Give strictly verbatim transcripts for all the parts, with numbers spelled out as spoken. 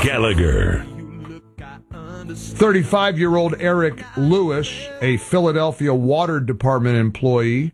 Gallagher. thirty-five-year-old Eric Lewis, a Philadelphia Water Department employee,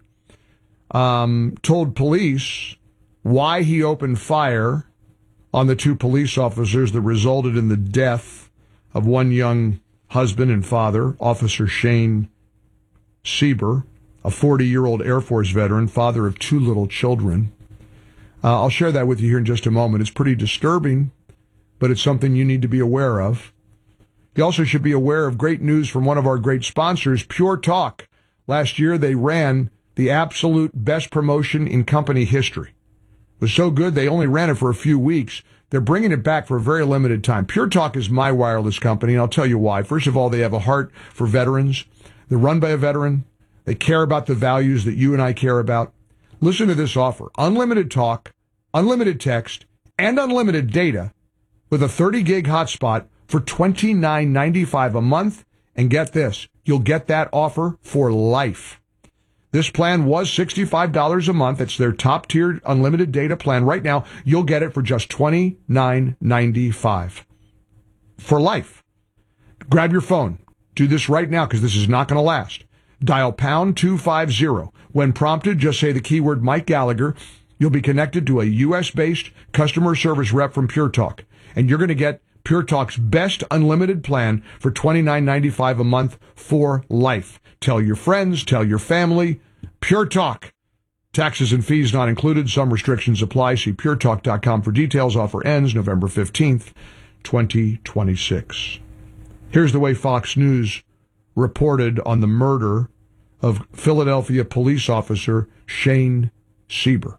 um, told police why he opened fire on the two police officers that resulted in the death of one young husband and father, Officer Shane Sieber, a forty-year-old Air Force veteran, father of two little children. Uh, I'll share that with you here in just a moment. It's pretty disturbing, but it's something you need to be aware of. You also should be aware of great news from one of our great sponsors, Pure Talk. Last year, they ran the absolute best promotion in company history. It was so good, they only ran it for a few weeks. They're bringing it back for a very limited time. Pure Talk is my wireless company, and I'll tell you why. First of all, they have a heart for veterans. They're run by a veteran. They care about the values that you and I care about. Listen to this offer. Unlimited talk, unlimited text, and unlimited data with a thirty gig hotspot for twenty-nine ninety-five a month. And get this, you'll get that offer for life. This plan was sixty-five dollars a month. It's their top-tier unlimited data plan. Right now, you'll get it for just twenty-nine ninety-five for life. Grab your phone. Do this right now because this is not going to last. Dial pound two fifty. When prompted, just say the keyword Mike Gallagher. You'll be connected to a U S-based customer service rep from Pure Talk, and you're going to get Pure Talk's best unlimited plan for twenty-nine ninety-five a month for life. Tell your friends, tell your family. Pure Talk. Taxes and fees not included. Some restrictions apply. See pure talk dot com for details. Offer ends November fifteenth, twenty twenty-six. Here's the way Fox News reported on the murder of Philadelphia police officer Shane Sieber.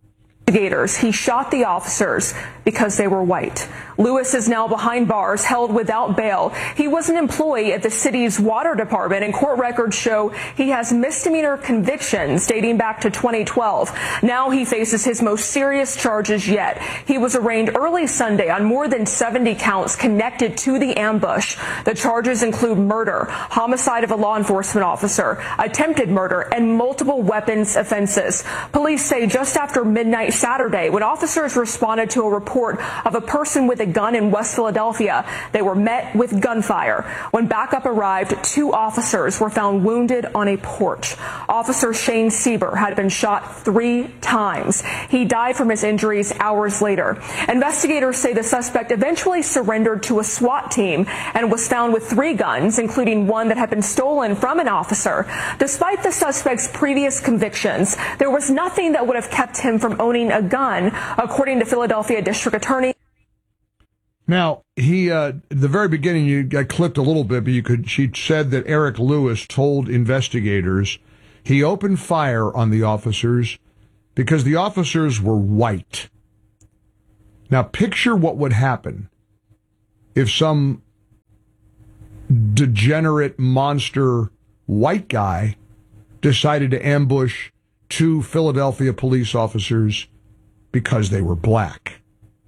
He shot the officers because they were white. Lewis is now behind bars, held without bail. He was an employee at the city's water department, and court records show he has misdemeanor convictions dating back to twenty twelve. Now he faces his most serious charges yet. He was arraigned early Sunday on more than seventy counts connected to the ambush. The charges include murder, homicide of a law enforcement officer, attempted murder, and multiple weapons offenses. Police say just after midnight Saturday, when officers responded to a report of a person with a gun in West Philadelphia, they were met with gunfire. When backup arrived, two officers were found wounded on a porch. Officer Shane Sieber had been shot three times. He died from his injuries hours later. Investigators say the suspect eventually surrendered to a SWAT team and was found with three guns, including one that had been stolen from an officer. Despite the suspect's previous convictions, there was nothing that would have kept him from owning a gun, according to Philadelphia District Attorney. Now, he, uh, at the very beginning, you got clipped a little bit, but you could, she said that Eric Lewis told investigators he opened fire on the officers because the officers were white. Now, picture what would happen if some degenerate monster white guy decided to ambush two Philadelphia police officers because they were black.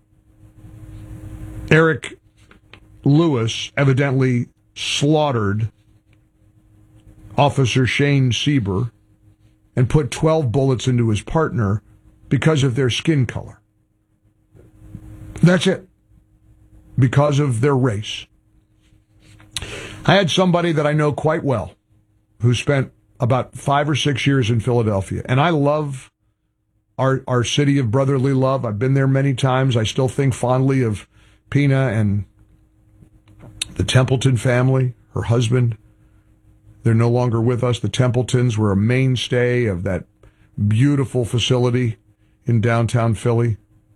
Eric Lewis evidently slaughtered Officer Shane Sieber and put twelve bullets into his partner because of their skin color. That's it. Because of their race. I had somebody that I know quite well who spent about five or six years in Philadelphia, and I love our our city of brotherly love. I've been there many times. I still think fondly of Pina and the Templeton family, her husband. They're no longer with us. The Templetons were a mainstay of that beautiful facility in downtown Philly.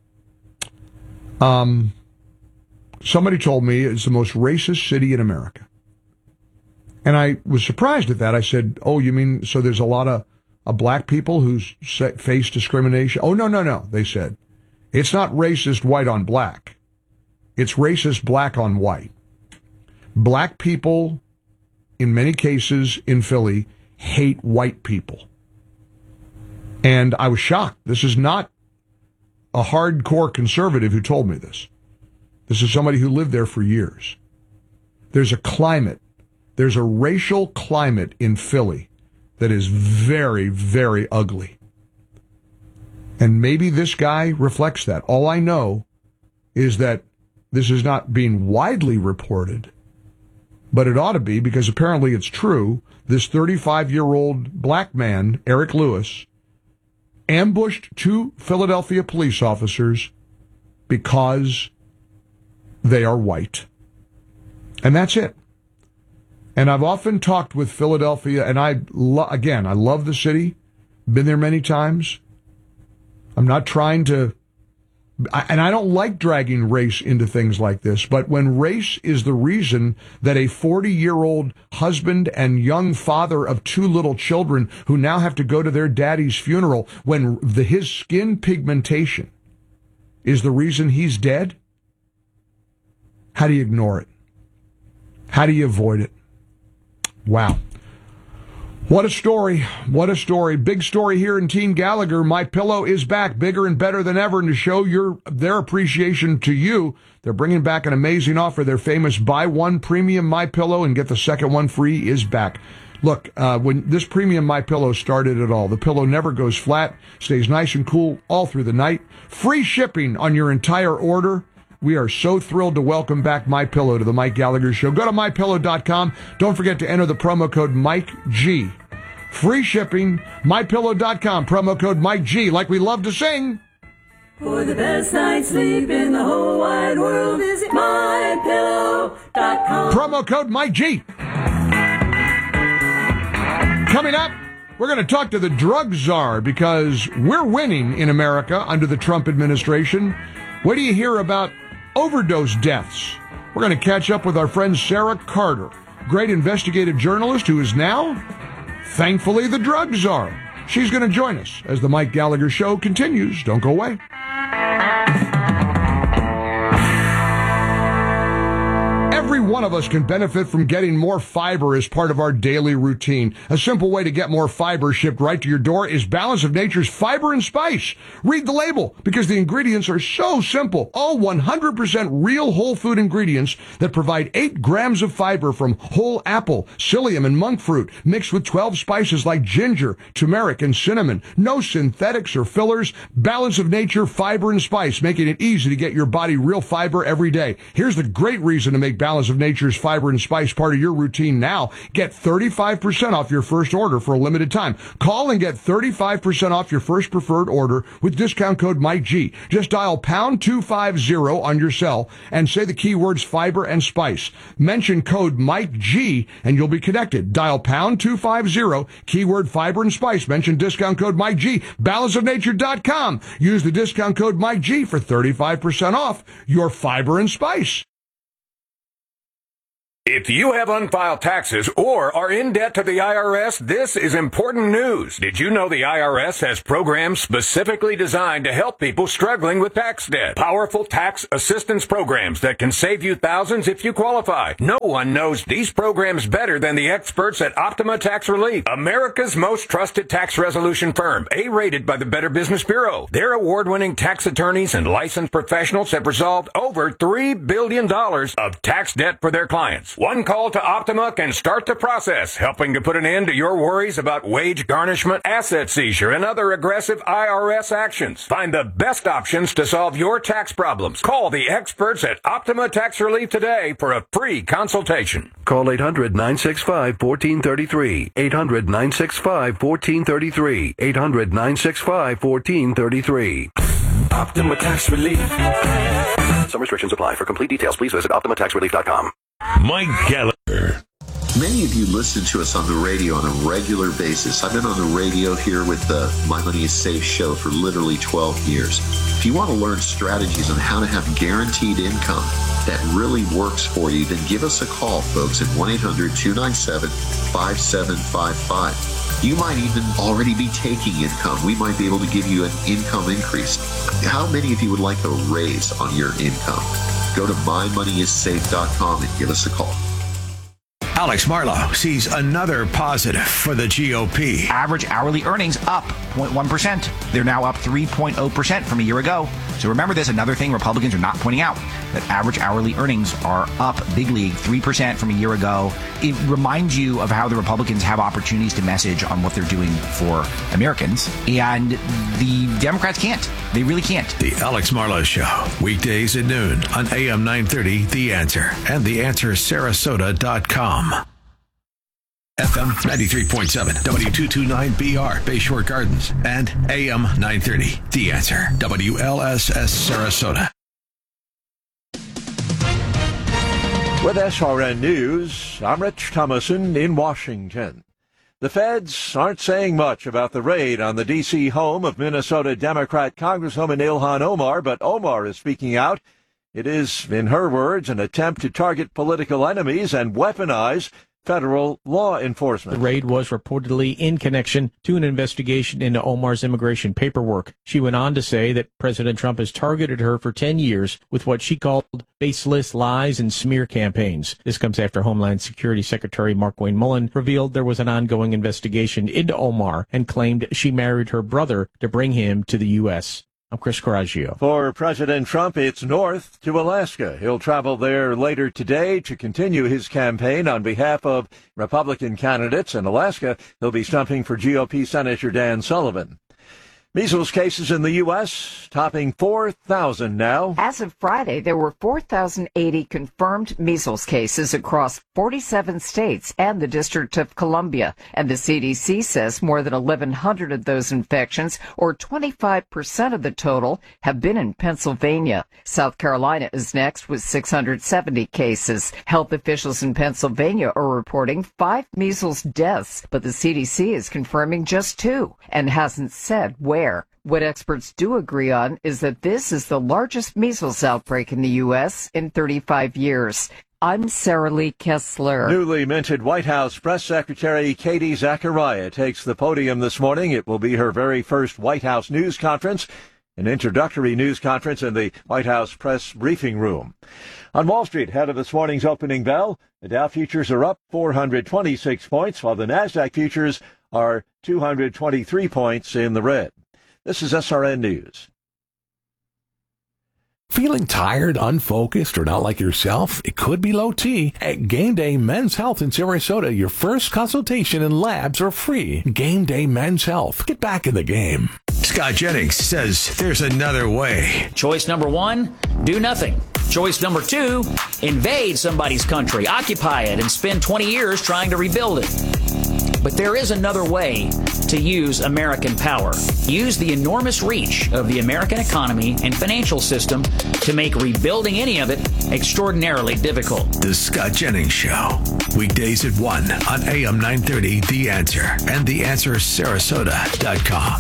Um, somebody told me it's the most racist city in America. And I was surprised at that. I said, oh, you mean, so there's a lot of uh, black people who face discrimination? Oh, no, no, no, they said. It's not racist white on black. It's racist black on white. Black people, in many cases in Philly, hate white people. And I was shocked. This is not a hardcore conservative who told me this. This is somebody who lived there for years. There's a climate. There's a racial climate in Philly that is very, very ugly. And maybe this guy reflects that. All I know is that this is not being widely reported, but it ought to be because apparently it's true. This thirty-five-year-old black man, Eric Lewis, ambushed two Philadelphia police officers because they are white. And that's it. And I've often talked with Philadelphia, and I, lo- again, I love the city, been there many times. I'm not trying to, I, and I don't like dragging race into things like this, but when race is the reason that a forty-year-old husband and young father of two little children who now have to go to their daddy's funeral, when the, his skin pigmentation is the reason he's dead, how do you ignore it? How do you avoid it? Wow. What a story. What a story. Big story here in Teen Gallagher. MyPillow is back, bigger and better than ever. And to show your their appreciation to you, they're bringing back an amazing offer. Their famous buy one premium MyPillow and get the second one free is back. Look, uh, when this premium MyPillow started it all, the pillow never goes flat, stays nice and cool all through the night. Free shipping on your entire order. We are so thrilled to welcome back MyPillow to the Mike Gallagher Show. Go to my pillow dot com. Don't forget to enter the promo code Mike G. Free shipping, my pillow dot com, promo code Mike G, like we love to sing. For the best night's sleep in the whole wide world, visit my pillow dot com. Promo code Mike G. Coming up, we're going to talk to the drug czar because we're winning in America under the Trump administration. What do you hear about overdose deaths? We're going to catch up with our friend Sarah Carter, great investigative journalist who is now, thankfully, the drug czar. She's going to join us as the Mike Gallagher Show continues. Don't go away. Every one of us can benefit from getting more fiber as part of our daily routine. A simple way to get more fiber shipped right to your door is Balance of Nature's Fiber and Spice. Read the label because the ingredients are so simple. All one hundred percent real whole food ingredients that provide eight grams of fiber from whole apple, psyllium, and monk fruit mixed with twelve spices like ginger, turmeric, and cinnamon. No synthetics or fillers. Balance of Nature Fiber and Spice, making it easy to get your body real fiber every day. Here's the great reason to make Balance of Nature's Fiber and Spice part of your routine now. Get thirty-five percent off your first order for a limited time. Call and get thirty-five percent off your first preferred order with discount code Mike G. Just dial pound two fifty on your cell and say the keywords fiber and spice. Mention code Mike G and you'll be connected. Dial pound two fifty, keyword fiber and spice. Mention discount code Mike G. balance of nature dot com. Use the discount code Mike G for thirty-five percent off your fiber and spice. If you have unfiled taxes or are in debt to the I R S, this is important news. Did you know the I R S has programs specifically designed to help people struggling with tax debt? Powerful tax assistance programs that can save you thousands if you qualify. No one knows these programs better than the experts at Optima Tax Relief, America's most trusted tax resolution firm, A-rated by the Better Business Bureau. Their award-winning tax attorneys and licensed professionals have resolved over three billion dollars of tax debt for their clients. One call to Optima can start the process, helping to put an end to your worries about wage garnishment, asset seizure, and other aggressive I R S actions. Find the best options to solve your tax problems. Call the experts at Optima Tax Relief today for a free consultation. Call eight hundred, nine six five, one four three three. eight hundred, nine six five, one four three three. eight hundred, nine six five, one four three three. Optima Tax Relief. Some restrictions apply. For complete details, please visit optima tax relief dot com. Mike Gallagher. Many of you listen to us on the radio on a regular basis. I've been on the radio here with the My Money is Safe show for literally twelve years. If you want to learn strategies on how to have guaranteed income that really works for you, then give us a call, folks, at one eight hundred, two nine seven, five seven five five. You might even already be taking income. We might be able to give you an income increase. How many of you would like a raise on your income? Go to my money is safe dot com and give us a call. Alex Marlow sees another positive for the G O P. Average hourly earnings up zero point one percent. They're now up three point zero percent from a year ago. So remember this, another thing Republicans are not pointing out, that average hourly earnings are up big league, three percent from a year ago. It reminds you of how the Republicans have opportunities to message on what they're doing for Americans, and the Democrats can't. They really can't. The Alex Marlow Show, weekdays at noon on A M nine thirty, The Answer, and the answer sarasota dot com. F M ninety-three point seven, W two twenty-nine B R, Bayshore Gardens, and A M nine thirty, The Answer, W L S S Sarasota. With S R N News, I'm Rich Thomason in Washington. The feds aren't saying much about the raid on the D C home of Minnesota Democrat Congresswoman Ilhan Omar, but Omar is speaking out. It is, in her words, an attempt to target political enemies and weaponize federal law enforcement. The raid was reportedly in connection to an investigation into Omar's immigration paperwork. She went on to say that President Trump has targeted her for ten years with what she called baseless lies and smear campaigns. This comes after Homeland Security Secretary Markwayne Mullin revealed there was an ongoing investigation into Omar and claimed she married her brother to bring him to the U S I'm Chris Coraggio. For President Trump, it's north to Alaska. He'll travel there later today to continue his campaign on behalf of Republican candidates. In Alaska, he'll be stumping for G O P Senator Dan Sullivan. Measles cases in the U S topping four thousand now. As of Friday, there were four thousand eighty confirmed measles cases across forty-seven states and the District of Columbia. And the C D C says more than eleven hundred of those infections, or twenty-five percent of the total, have been in Pennsylvania. South Carolina is next with six hundred seventy cases. Health officials in Pennsylvania are reporting five measles deaths, but the C D C is confirming just two and hasn't said where. What experts do agree on is that this is the largest measles outbreak in the U S in thirty-five years. I'm Sarah Lee Kessler. Newly minted White House Press Secretary Katie Zachariah takes the podium this morning. It will be her very first White House news conference, an introductory news conference in the White House press briefing room. On Wall Street, ahead of this morning's opening bell, the Dow futures are up four hundred twenty-six points, while the NASDAQ futures are two hundred twenty-three points in the red. This is S R N News. Feeling tired, unfocused, or not like yourself? It could be low T. At Game Day Men's Health in Sarasota, your first consultation and labs are free. Game Day Men's Health. Get back in the game. Scott Jennings says there's another way. Choice number one, do nothing. Choice number two, invade somebody's country, occupy it, and spend twenty years trying to rebuild it. But there is another way to use American power. Use the enormous reach of the American economy and financial system to make rebuilding any of it extraordinarily difficult. The Scott Jennings Show. Weekdays at one on A M nine thirty, The Answer, and the answer sarasota dot com.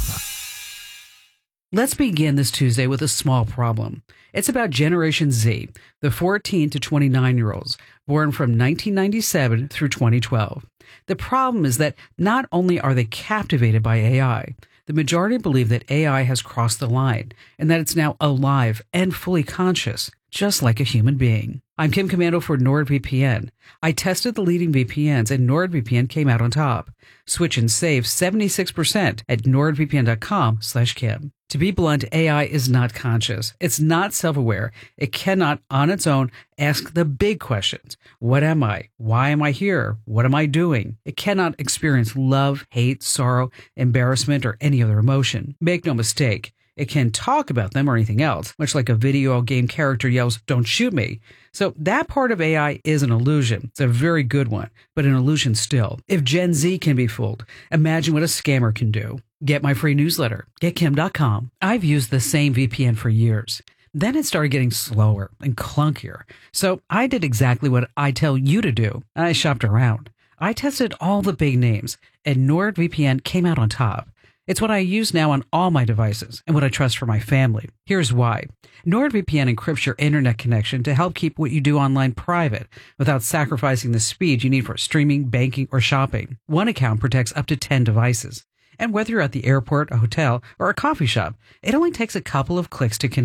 Let's begin this Tuesday with a small problem. It's about Generation Z, the fourteen to twenty-nine-year-olds, born from nineteen ninety-seven through twenty twelve. The problem is that not only are they captivated by A I, the majority believe that A I has crossed the line and that it's now alive and fully conscious, just like a human being. I'm Kim Commando for NordVPN. I tested the leading V P Ns and NordVPN came out on top. Switch and save seventy-six percent at nordvpn.com slash Kim. To be blunt, A I is not conscious. It's not self-aware. It cannot, on its own, ask the big questions. What am I? Why am I here? What am I doing? It cannot experience love, hate, sorrow, embarrassment, or any other emotion. Make no mistake. It can talk about them or anything else, much like a video game character yells, "Don't shoot me." So that part of A I is an illusion. It's a very good one, but an illusion still. If Gen Z can be fooled, imagine what a scammer can do. Get my free newsletter, get kim dot com. I've used the same V P N for years. Then it started getting slower and clunkier. So I did exactly what I tell you to do. I shopped around. I tested all the big names, and NordVPN came out on top. It's what I use now on all my devices and what I trust for my family. Here's why. NordVPN encrypts your internet connection to help keep what you do online private without sacrificing the speed you need for streaming, banking, or shopping. One account protects up to ten devices. And whether you're at the airport, a hotel, or a coffee shop, it only takes a couple of clicks to connect.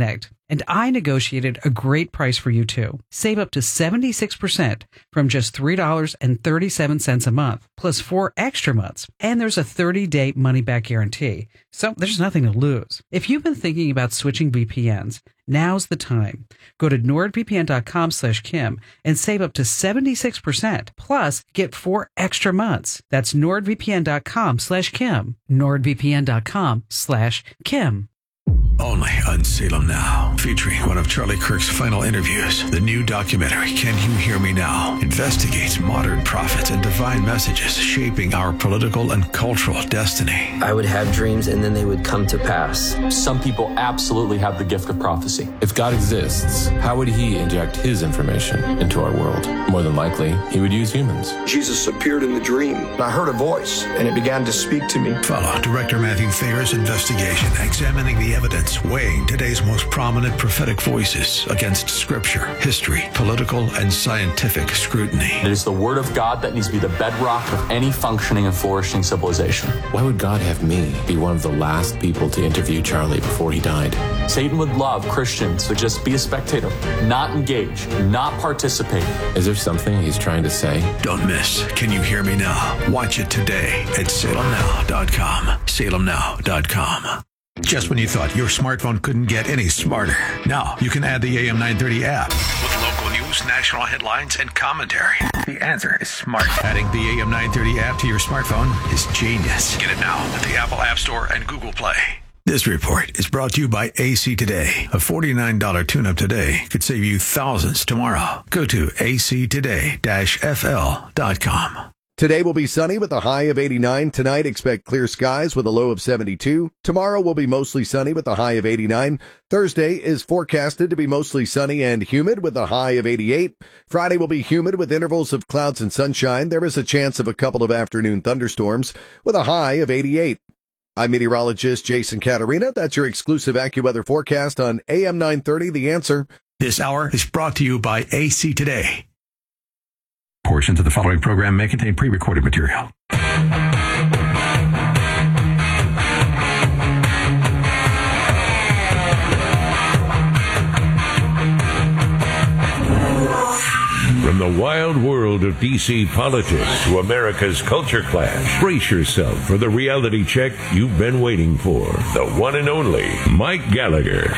And I negotiated a great price for you too. Save up to seventy-six percent from just three dollars and thirty-seven cents a month, plus four extra months. And there's a thirty-day money-back guarantee, so there's nothing to lose. If you've been thinking about switching V P Ns, now's the time. Go to nordvpn.com slash Kim and save up to seventy-six percent, plus get four extra months. That's nordvpn.com slash Kim. nordvpn.com slash Kim. Only on Salem Now, featuring one of Charlie Kirk's final interviews. The new documentary, Can You Hear Me Now?, investigates modern prophets and divine messages shaping our political and cultural destiny. I would have dreams and then they would come to pass. Some people absolutely have the gift of prophecy. If God exists, how would he inject his information into our world? More than likely, he would use humans. Jesus appeared in the dream, and I heard a voice, and it began to speak to me. Follow Director Matthew Thayer's investigation, examining the evidence, weighing today's most prominent prophetic voices against scripture, history, political, and scientific scrutiny. It is the word of God that needs to be the bedrock of any functioning and flourishing civilization. Why would God have me be one of the last people to interview Charlie before he died? Satan would love Christians to just be a spectator, not engage, not participate. Is there something he's trying to say? Don't miss Can You Hear Me Now? Watch it today at salem now dot com. salem now dot com. Just when you thought your smartphone couldn't get any smarter, now you can add the A M nine thirty app with local news, national headlines, and commentary. The answer is smart. Adding the A M nine thirty app to your smartphone is genius. Get it now at the Apple App Store and Google Play. This report is brought to you by A C Today. A forty-nine dollars tune-up today could save you thousands tomorrow. Go to a c today dash f l dot com. Today will be sunny with a high of eighty-nine. Tonight, expect clear skies with a low of seventy-two. Tomorrow will be mostly sunny with a high of eighty-nine. Thursday is forecasted to be mostly sunny and humid with a high of eighty-eight. Friday will be humid with intervals of clouds and sunshine. There is a chance of a couple of afternoon thunderstorms with a high of eighty-eight. I'm meteorologist Jason Caterina. That's your exclusive AccuWeather forecast on A M nine thirty, The Answer. This hour is brought to you by A C Today. Portions of the following program may contain pre-recorded material. From the wild world of D C politics to America's culture clash, brace yourself for the reality check you've been waiting for. The one and only Mike Gallagher.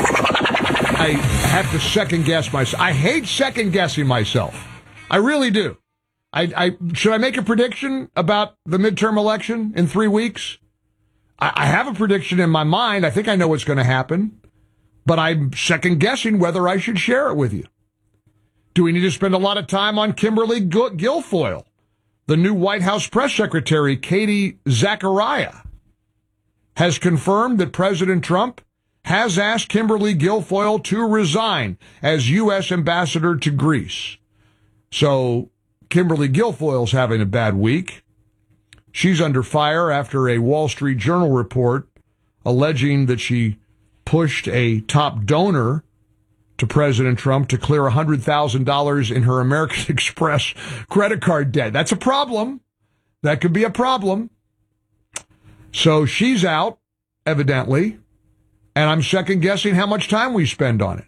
I have to second guess myself. I hate second guessing myself. I really do. I, I should I make a prediction about the midterm election in three weeks? I, I have a prediction in my mind. I think I know what's going to happen, but I'm second guessing whether I should share it with you. Do we need to spend a lot of time on Kimberly Guilfoyle, the new White House press secretary, Katie Zachariah, has confirmed that President Trump has asked Kimberly Guilfoyle to resign as U S ambassador to Greece. So Kimberly Guilfoyle's having a bad week. She's under fire after a Wall Street Journal report alleging that she pushed a top donor to President Trump to clear one hundred thousand dollars in her American Express credit card debt. That's a problem. That could be a problem. So she's out, evidently, and I'm second guessing how much time we spend on it.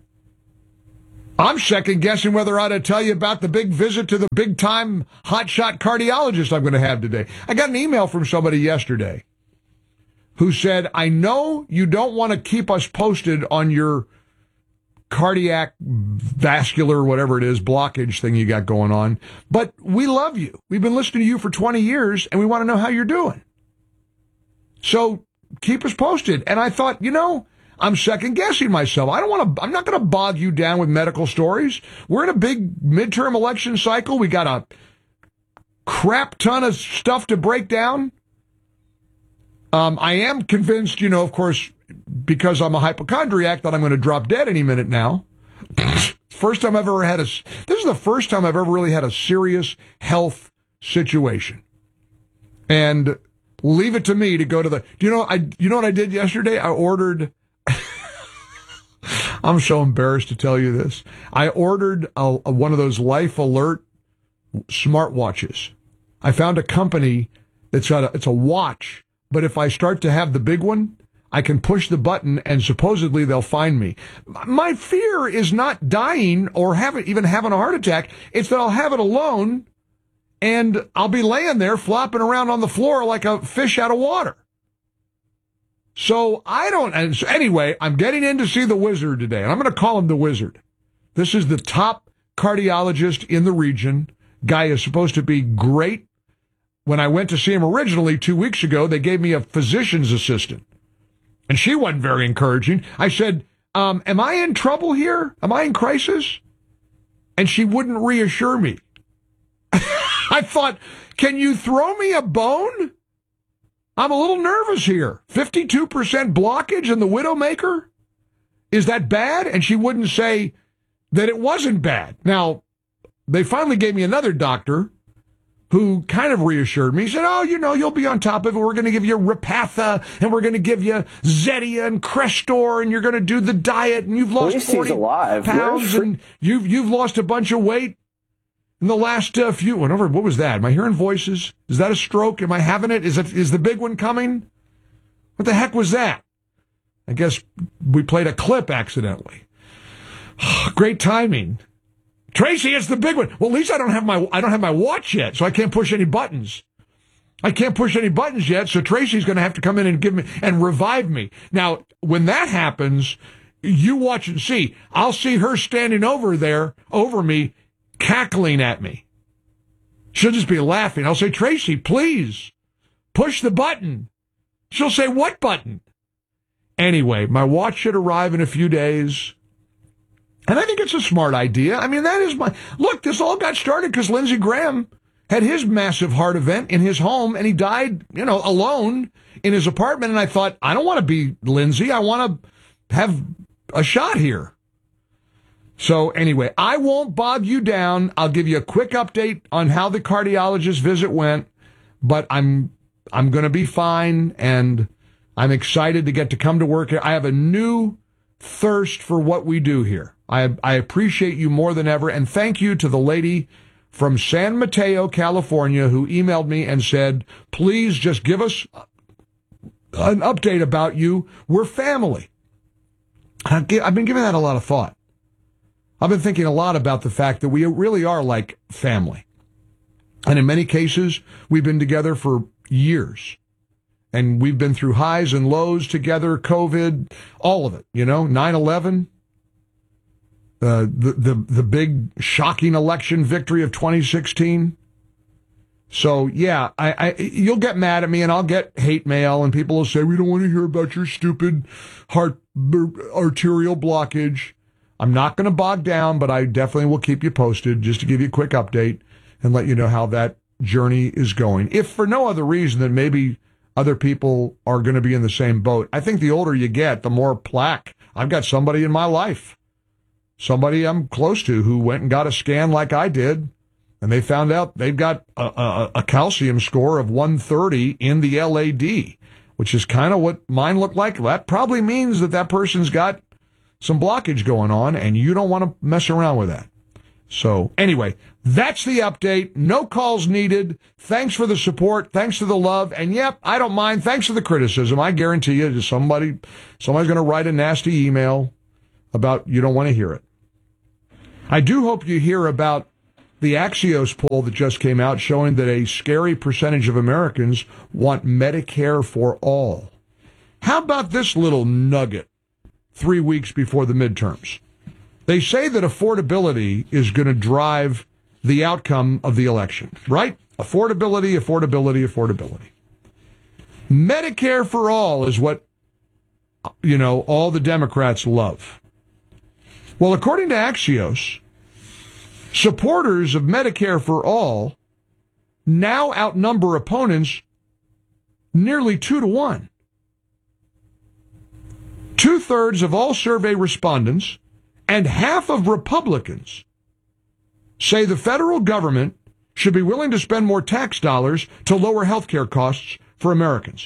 I'm second guessing whether I ought to tell you about the big visit to the big time hotshot cardiologist I'm going to have today. I got an email from somebody yesterday who said, I know you don't want to keep us posted on your cardiac vascular, whatever it is, blockage thing you got going on, but we love you. We've been listening to you for twenty years and we want to know how you're doing. So keep us posted. And I thought, you know, I'm second guessing myself. I don't want to, I'm not going to bog you down with medical stories. We're in a big midterm election cycle. We got a crap ton of stuff to break down. Um, I am convinced, you know, of course, because I'm a hypochondriac, that I'm going to drop dead any minute now. First time I've ever had a, this is the first time I've ever really had a serious health situation. And leave it to me to go to the, do you know, I, you know what I did yesterday? I ordered, I'm so embarrassed to tell you this. I ordered a, a, one of those Life Alert smartwatches. I found a company that's got a, it's a watch, but if I start to have the big one, I can push the button and supposedly they'll find me. My fear is not dying or having, even having a heart attack. It's that I'll have it alone and I'll be laying there flopping around on the floor like a fish out of water. So I don't, and so anyway, I'm getting in to see the wizard today, and I'm going to call him the wizard. This is the top cardiologist in the region. Guy is supposed to be great. When I went to see him originally two weeks ago, they gave me a physician's assistant. And she wasn't very encouraging. I said, um, am I in trouble here? Am I in crisis? And she wouldn't reassure me. I thought, can you throw me a bone? I'm a little nervous here. fifty-two percent blockage in the Widowmaker? Is that bad? And she wouldn't say that it wasn't bad. Now, they finally gave me another doctor who kind of reassured me. He said, oh, you know, you'll be on top of it. We're going to give you Repatha, and we're going to give you Zetia and Crestor, and you're going to do the diet, and you've lost forty pounds, and you've, you've lost a bunch of weight in the last uh, few, whatever, what was that? Am I hearing voices? Is that a stroke? Am I having it? Is it, is the big one coming? What the heck was that? I guess we played a clip accidentally. Great timing. Tracy, it's the big one. Well, at least I don't have my I don't have my watch yet, so I can't push any buttons. I can't push any buttons yet, so Tracy's going to have to come in and give me and revive me. Now, when that happens, you watch and see. I'll see her standing over there, over me, cackling at me. She'll just be laughing. I'll say, Tracy, please, push the button. She'll say, what button? Anyway, my watch should arrive in a few days. And I think it's a smart idea. I mean, that is my... Look, this all got started because Lindsey Graham had his massive heart event in his home, and he died, you know, alone in his apartment. And I thought, I don't want to be Lindsey. I want to have a shot here. So anyway, I won't bog you down. I'll give you a quick update on how the cardiologist visit went, but I'm I'm going to be fine, and I'm excited to get to come to work here. I have a new thirst for what we do here. I I appreciate you more than ever, and thank you to the lady from San Mateo, California, who emailed me and said, please just give us an update about you. We're family. I've been giving that a lot of thought. I've been thinking a lot about the fact that we really are like family. And in many cases, we've been together for years. And we've been through highs and lows together, COVID, all of it, you know, nine eleven, uh, the, the, the big shocking election victory of twenty sixteen. So, yeah, I, I, you'll get mad at me and I'll get hate mail and people will say, we don't want to hear about your stupid heart arterial blockage. I'm not going to bog down, but I definitely will keep you posted just to give you a quick update and let you know how that journey is going. If for no other reason than maybe other people are going to be in the same boat. I think the older you get, the more plaque. I've got somebody in my life, somebody I'm close to, who went and got a scan like I did, and they found out they've got a, a, a calcium score of one thirty in the L A D, which is kind of what mine looked like. That probably means that that person's got some blockage going on, and you don't want to mess around with that. So anyway, that's the update. No calls needed. Thanks for the support. Thanks for the love. And yep, I don't mind. Thanks for the criticism. I guarantee you, somebody, somebody's going to write a nasty email about you don't want to hear it. I do hope you hear about the Axios poll that just came out showing that a scary percentage of Americans want Medicare for all. How about this little nugget three weeks before the midterms? They say that affordability is going to drive the outcome of the election, right? Affordability, affordability, affordability. Medicare for all is what, you know, all the Democrats love. Well, according to Axios, supporters of Medicare for all now outnumber opponents nearly two to one. Two-thirds of all survey respondents and half of Republicans say the federal government should be willing to spend more tax dollars to lower health care costs for Americans.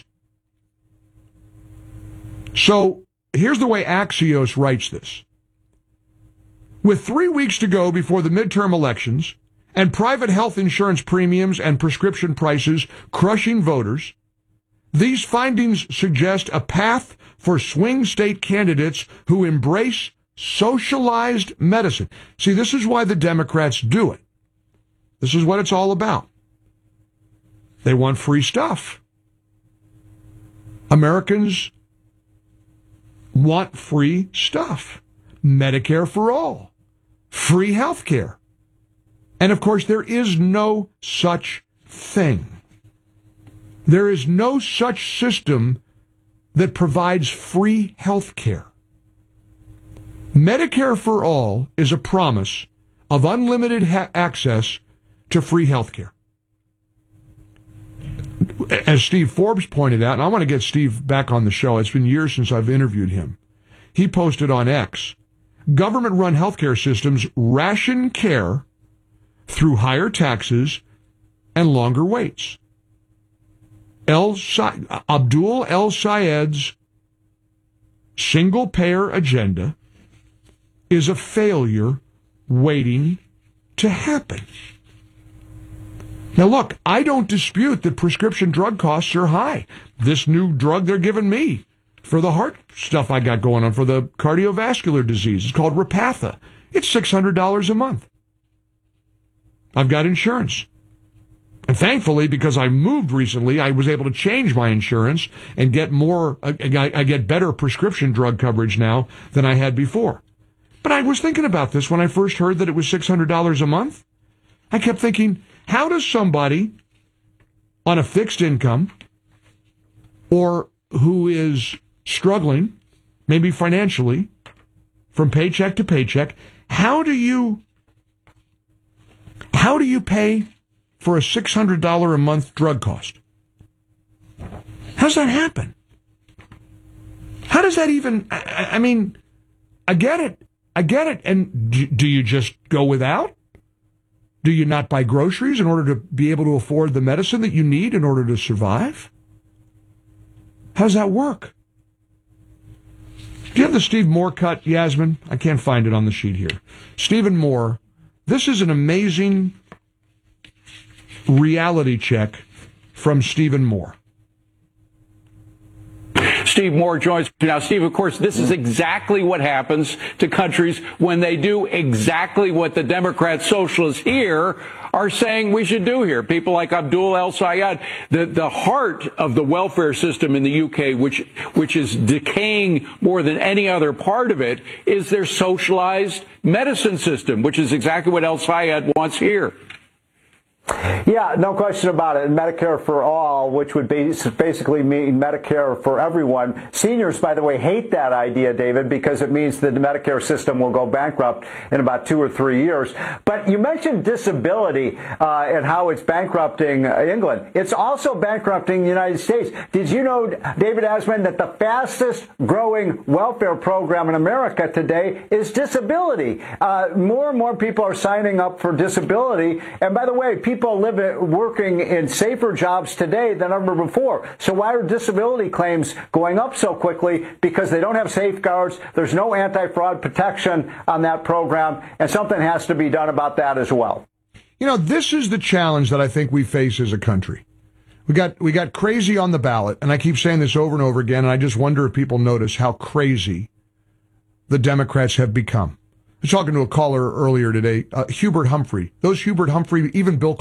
So here's the way Axios writes this. With three weeks to go before the midterm elections and private health insurance premiums and prescription prices crushing voters, These findings suggest a path for swing state candidates who embrace socialized medicine. See, this is why the Democrats do it. This is what it's all about. They want free stuff. Americans want free stuff. Medicare for all. Free health care. And of course, there is no such thing. There is no such system that provides free health care. Medicare for all is a promise of unlimited ha- access to free health care. As Steve Forbes pointed out, and I want to get Steve back on the show. It's been years since I've interviewed him. He posted on X, government-run healthcare systems ration care through higher taxes and longer waits. El Sa- Abdul El Sayed's single-payer agenda is a failure waiting to happen. Now, look, I don't dispute that prescription drug costs are high. This new drug they're giving me for the heart stuff I got going on, for the cardiovascular disease, it's called Repatha. It's six hundred dollars a month. I've got insurance. And thankfully, because I moved recently, I was able to change my insurance and get more, I, I get better prescription drug coverage now than I had before. But I was thinking about this when I first heard that it was six hundred dollars a month. I kept thinking, how does somebody on a fixed income or who is struggling, maybe financially, from paycheck to paycheck, how do you, how do you pay for a six hundred dollars a month drug cost? How does that happen? How does that even, I, I mean, I get it. I get it. And do, do you just go without? Do you not buy groceries in order to be able to afford the medicine that you need in order to survive? How does that work? Do you have the Steve Moore cut, Yasmin? I can't find it on the sheet here. Stephen Moore, this is an amazing reality check from Stephen Moore. Steve Moore joins me now. Steve, of course, this is exactly what happens to countries when they do exactly what the Democrat socialists here are saying we should do here. People like Abdul El Sayed, the, the heart of the welfare system in the U K, which, which is decaying more than any other part of it, is their socialized medicine system, which is exactly what El Sayed wants here. Yeah, no question about it. And Medicare for all, which would basically mean Medicare for everyone. Seniors, by the way, hate that idea, David, because it means that the Medicare system will go bankrupt in about two or three years. But you mentioned disability uh, and how it's bankrupting England. It's also bankrupting the United States. Did you know, David Asman, that the fastest growing welfare program in America today is disability? Uh, more and more people are signing up for disability. And by the way, people People live working in safer jobs today than ever before. So why are disability claims going up so quickly? Because they don't have safeguards. There's no anti-fraud protection on that program, and something has to be done about that as well. You know, this is the challenge that I think we face as a country. We got we got crazy on the ballot, and I keep saying this over and over again, and I just wonder if people notice how crazy the Democrats have become. I was talking to a caller earlier today, uh, Hubert Humphrey. Those Hubert Humphrey, even Bill